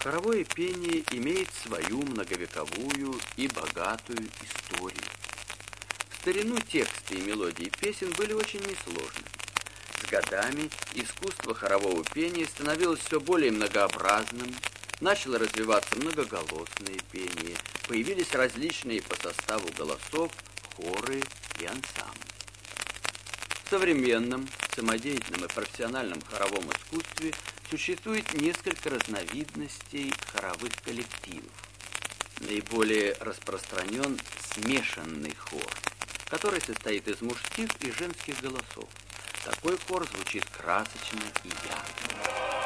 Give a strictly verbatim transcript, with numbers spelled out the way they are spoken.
Хоровое пение имеет свою многовековую и богатую историю. В старину тексты и мелодии песен были очень несложны. С годами искусство хорового пения становилось все более многообразным, начало развиваться многоголосное пение, появились различные по составу голосов хоры и ансамбли. В современном, самодеятельном и профессиональном хоровом искусстве существует несколько разновидностей хоровых коллективов. Наиболее распространен смешанный хор, который состоит из мужских и женских голосов. Такой хор звучит красочно и ярко.